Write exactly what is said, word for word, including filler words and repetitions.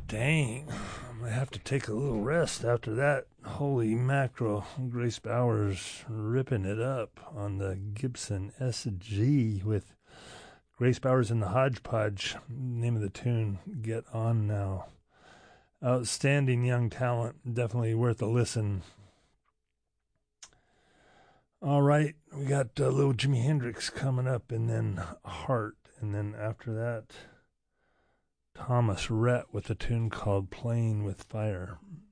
dang. I'm going to have to take a little rest after that. Holy mackerel. Grace Bowers ripping it up on the Gibson S G with Grace Bowers and the Hodgepodge. Name of the tune, Get On Now. Outstanding young talent. Definitely worth a listen. All right. We got uh, little Jimi Hendrix coming up, and then Heart. And then after that, Thomas Rhett with a tune called Playing with Fire.